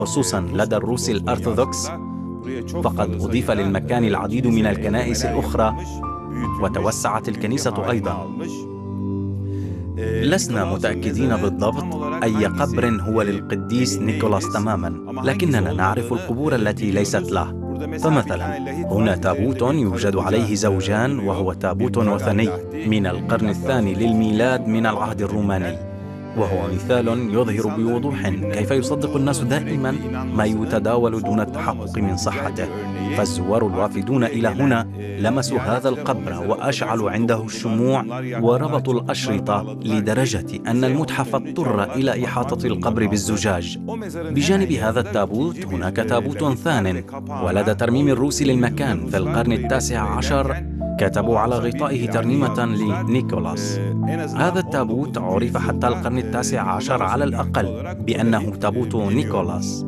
خصوصا لدى الروس الأرثوذكس، فقد أضيف للمكان العديد من الكنائس الأخرى وتوسعت الكنيسة أيضا. لسنا متأكدين بالضبط أي قبر هو للقديس نيكولاس تماما، لكننا نعرف القبور التي ليست له. فمثلا هنا تابوت يوجد عليه زوجان، وهو تابوت وثني من القرن الثاني للميلاد من العهد الروماني، وهو مثال يظهر بوضوح كيف يصدق الناس دائما ما يتداول دون التحقق من صحته. فالزوار الوافدون إلى هنا لمسوا هذا القبر وأشعلوا عنده الشموع وربطوا الأشرطة، لدرجة أن المتحف اضطر إلى إحاطة القبر بالزجاج. بجانب هذا التابوت هناك تابوت ثان، ولدى ترميم الروس للمكان في القرن ال19 كتبوا على غطائه ترنيمة لنيكولاس. هذا التابوت عرف حتى القرن ال19 على الأقل بأنه تابوت نيكولاس.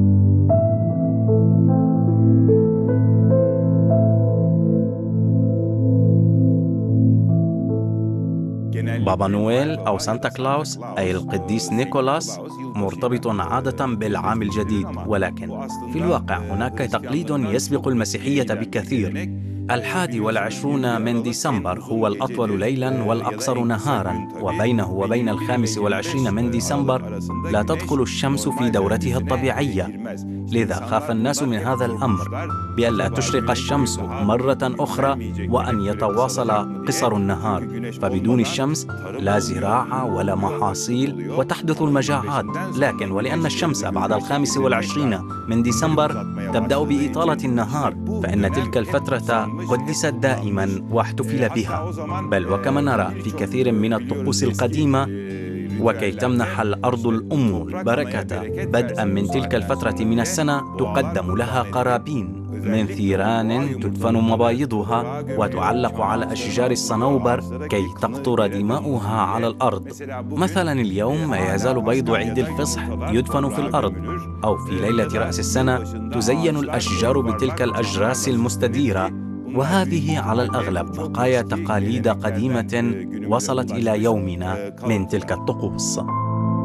بابا نويل أو سانتا كلاوس أي القديس نيكولاس مرتبط عادة بالعام الجديد، ولكن في الواقع هناك تقليد يسبق المسيحية بكثير. 21 من ديسمبر هو الأطول ليلاً والأقصر نهاراً، وبينه وبين 25 من ديسمبر لا تدخل الشمس في دورتها الطبيعية. لذا خاف الناس من هذا الأمر، بألا تشرق الشمس مرة أخرى وأن يتواصل قصر النهار، فبدون الشمس لا زراعة ولا محاصيل وتحدث المجاعات. لكن ولأن الشمس بعد 25 من ديسمبر تبدأ بإطالة النهار، فإن تلك الفترة قدست دائما واحتفل بها. بل وكما نرى في كثير من الطقوس القديمة، وكي تمنح الأرض الأم البركة بدءا من تلك الفترة من السنة، تقدم لها قرابين من ثيران تدفن مبايضها وتعلق على أشجار الصنوبر كي تقطر دماؤها على الأرض. مثلا اليوم ما يزال بيض عيد الفصح يدفن في الأرض، أو في ليلة رأس السنة تزين الأشجار بتلك الأجراس المستديرة. وهذه على الأغلب بقايا تقاليد قديمة وصلت إلى يومنا من تلك الطقوس.